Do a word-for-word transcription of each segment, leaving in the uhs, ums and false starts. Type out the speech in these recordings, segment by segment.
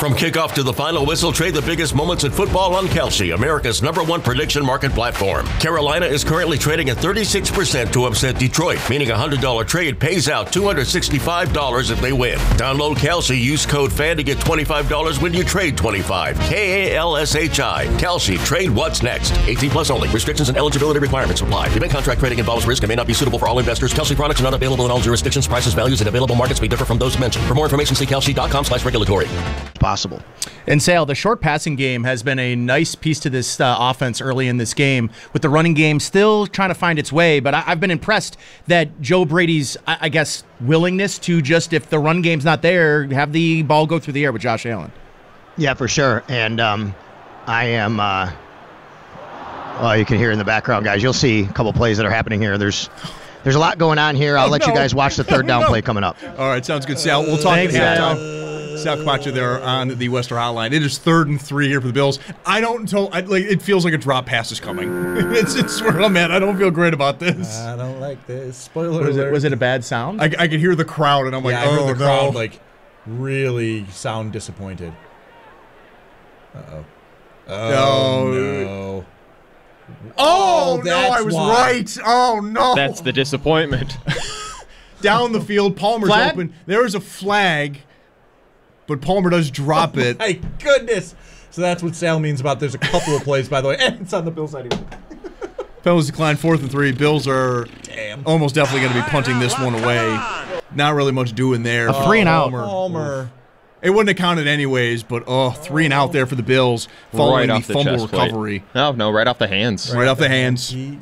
From kickoff to the final whistle, trade the biggest moments in football on Kalshi, America's number one prediction market platform. Carolina is currently trading at thirty-six percent to upset Detroit, meaning a one hundred dollars trade pays out two hundred sixty-five dollars if they win. Download Kalshi, use code FAN to get twenty-five dollars when you trade twenty-five. K A L S H I. Kalshi. Trade what's next. eighteen plus only. Restrictions and eligibility requirements apply. Event contract trading involves risk and may not be suitable for all investors. Kalshi products are not available in all jurisdictions. Prices, values, and available markets may differ from those mentioned. For more information, see kalshi.com slash regulatory. Possible. And Sale, the short passing game has been a nice piece to this uh, offense early in this game, with the running game still trying to find its way. But I- I've been impressed that Joe Brady's, I-, I guess, willingness to just, if the run game's not there, have the ball go through the air with Josh Allen. Yeah, for sure. And um, I am, uh, well, you can hear in the background, guys. You'll see a couple plays that are happening here. There's there's a lot going on here. I'll oh, let no. you guys watch the third down no. play coming up. All right, sounds good, Sal. We'll talk Thanks, at Sal. halftime. Sal Camacho there on the Western Hotline. It is third and three here for the Bills. I don't until I, like it feels like a drop pass is coming. it's it's where I'm at. I don't feel great about this. I don't like this. Spoiler Was alert. it, was it a bad sound? I, I could hear the crowd, and I'm like, yeah, I oh heard the no. crowd like really sound disappointed. Uh oh. Oh No. no. Oh, no, that's I was why. right. Oh no. That's the disappointment. Down the field, Palmer's Flag? open. There is a flag, but Palmer does drop it. My goodness. So that's what Sal means about there's a couple of plays, by the way, and it's on the Bills side. Penalties decline, fourth and three. Bills are Damn. almost definitely going to be punting this one away. Not really much doing there. A three and out. Palmer. Palmer. It wouldn't have counted anyways, but oh, three and out there for the Bills following right the off the fumble chest plate. recovery. No, no, right off the hands. Right off the hands. He-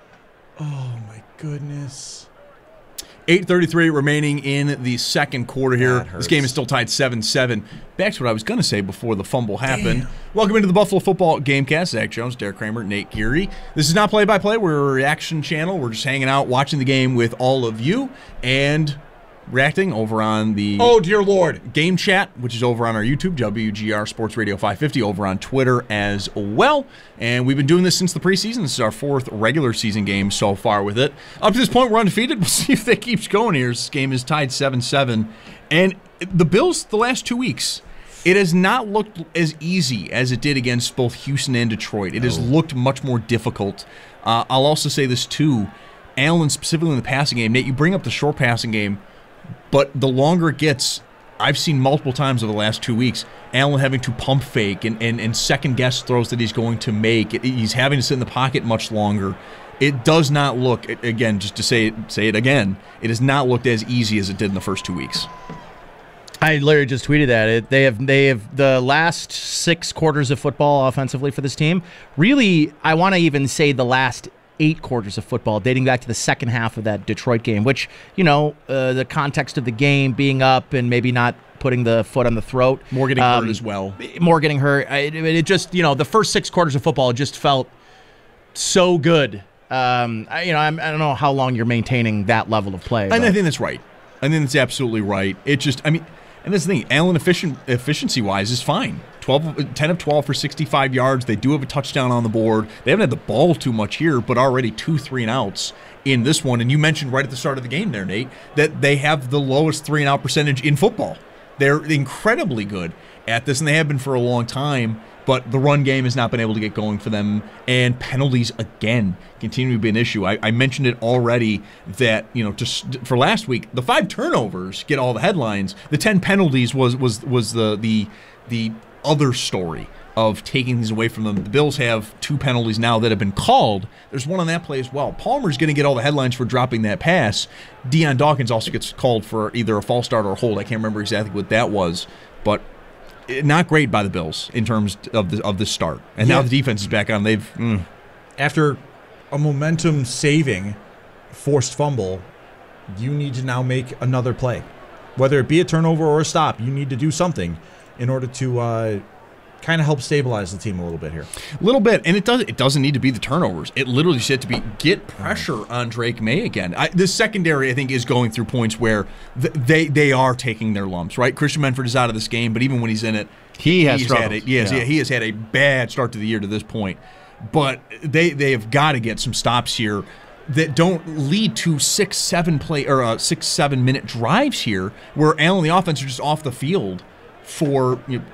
Oh my goodness. eight thirty-three remaining in the second quarter here. That This hurts. game is still tied seven seven. Back to what I was going to say before the fumble happened. Damn. Welcome into the Buffalo Football Gamecast. Zach Jones, Derek Kramer, Nate Geary. This is not play-by-play. We're a reaction channel. We're just hanging out, watching the game with all of you, and reacting over on the Oh, dear Lord. Game Chat, which is over on our YouTube, W G R Sports Radio five fifty, over on Twitter as well. And we've been doing this since the preseason. This is our fourth regular season game so far with it. Up to this point, we're undefeated. We'll see if that keeps going here. This game is tied seven seven. And the Bills, the last two weeks, it has not looked as easy as it did against both Houston and Detroit. It has looked much more difficult. Uh, I'll also say this, too. Allen, specifically in the passing game, Nate, you bring up the short passing game, but the longer it gets, I've seen multiple times over the last two weeks, Allen having to pump fake and, and, and second-guess throws that he's going to make. It, he's having to sit in the pocket much longer. It does not look, again, just to say it, say it again, it has not looked as easy as it did in the first two weeks. I literally just tweeted that. It, they have they have the last six quarters of football offensively for this team. Really, I want to even say the last eight quarters of football, dating back to the second half of that Detroit game, which, you know, uh, the context of the game being up and maybe not putting the foot on the throat. More getting um, hurt as well. More getting hurt. It, it just, you know, the first six quarters of football just felt so good. Um, I, you know, I'm, I don't know how long you're maintaining that level of play. And but- I think that's right. I think that's absolutely right. It just, I mean, and this is the thing, Allen efficient, efficiency-wise is fine. twelve, ten of twelve for sixty-five yards. They do have a touchdown on the board. They haven't had the ball too much here, but already two three and outs in this one. And you mentioned right at the start of the game there, Nate, that they have the lowest three and out percentage in football. They're incredibly good at this, and they have been for a long time, but the run game has not been able to get going for them, and penalties, again, continue to be an issue. I, I mentioned it already that, you know, just for last week, the five turnovers get all the headlines. The ten penalties was was was the the the other story of taking things away from them. The Bills have two penalties now that have been called. There's one on that play as well. Palmer's going to get all the headlines for dropping that pass. Deion Dawkins also gets called for either a false start or a hold. I can't remember exactly what that was, but not great by the Bills in terms of the of the start. And Yeah. now the defense is back on. They've mm. After a momentum-saving forced fumble, you need to now make another play. Whether it be a turnover or a stop, you need to do something in order to uh, kind of help stabilize the team a little bit here. A little bit, and it does. It doesn't need to be the turnovers. It literally just had to be get pressure on Drake May again. I, the secondary, I think, is going through points where th- they they are taking their lumps. Right, Christian Menford is out of this game, but even when he's in it, He has he's had struggled. a, yes, Yeah. yeah, he has had a bad start to the year to this point. But they they have got to get some stops here that don't lead to six, seven play or uh, six, seven minute drives here, where Allen and the offense are just off the field for you know,